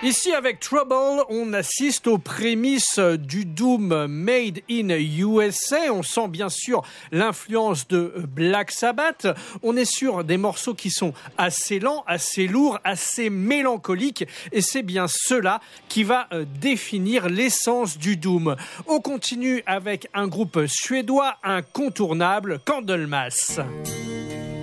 Ici, avec Trouble, on assiste aux prémices du Doom Made in USA. On sent bien sûr l'influence de Black Sabbath. On est sur des morceaux qui sont assez lents, assez lourds, assez mélancoliques. Et c'est bien cela qui va définir l'essence du Doom. On continue avec un groupe suédois incontournable, Candlemass.